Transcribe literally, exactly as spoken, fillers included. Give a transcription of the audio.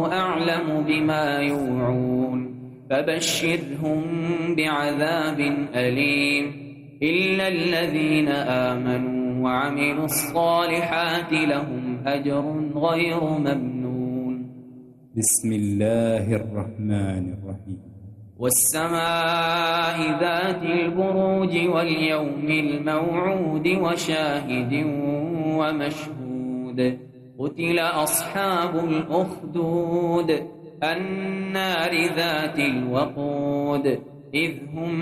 والله أعلم بما يوعون فبشرهم بعذاب أليم إلا الذين آمنوا وعملوا الصالحات لهم أجر غير ممنون. بسم الله الرحمن الرحيم. والسماء ذات البروج واليوم الموعود وشاهد ومشهود قتل أصحاب الأخدود النار ذات الوقود إذ هم